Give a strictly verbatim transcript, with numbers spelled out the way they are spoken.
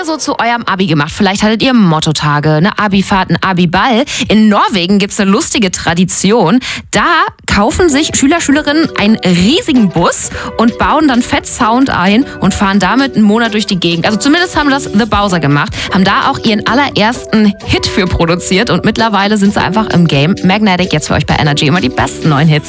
so zu eurem Abi gemacht? Vielleicht hattet ihr Mottotage, eine Abifahrt, einen Abiball. In Norwegen gibt's eine lustige Tradition. Da kaufen sich Schüler, Schülerinnen einen riesigen Bus und bauen dann fett Sound ein und fahren damit einen Monat durch die Gegend. Also zumindest haben das The Bowser gemacht, haben da auch ihren allerersten Hit für produziert und mittlerweile sind sie einfach im Game. Magnetic jetzt für euch bei Energy, immer die besten neuen Hits.